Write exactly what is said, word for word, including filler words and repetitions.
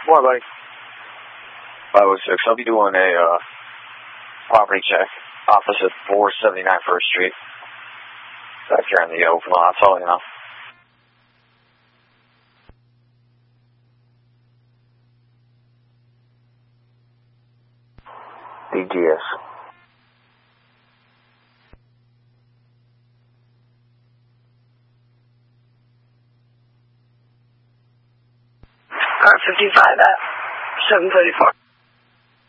What, buddy? five oh six, I'll be doing a uh, property check. Opposite four seventy-nine First Street. Back here in the open lot, that's all you know. D G S. Car fifty-five at seven thirty-four.